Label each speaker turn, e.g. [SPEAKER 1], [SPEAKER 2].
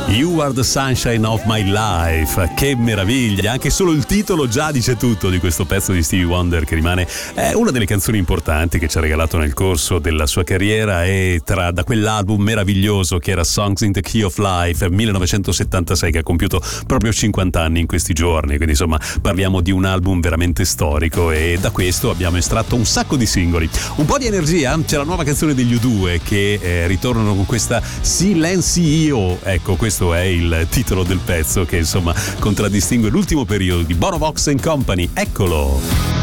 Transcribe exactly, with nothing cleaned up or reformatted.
[SPEAKER 1] You are the sunshine of my life, che meraviglia, anche solo il titolo già dice tutto di questo pezzo di Stevie Wonder, che rimane eh, una delle canzoni importanti che ci ha regalato nel corso della sua carriera, e tra da quell'album meraviglioso che era Songs in the Key of Life millenovecentosettantasei, che ha compiuto proprio cinquanta anni in questi giorni, quindi insomma parliamo di un album veramente storico, e da questo abbiamo estratto un sacco di singoli. Un po' di energia, c'è la nuova canzone degli U due che eh, ritornano con questa Silenzio, ecco, questo è il titolo del pezzo che insomma contraddistingue l'ultimo periodo di Bono Vox and Company. Eccolo.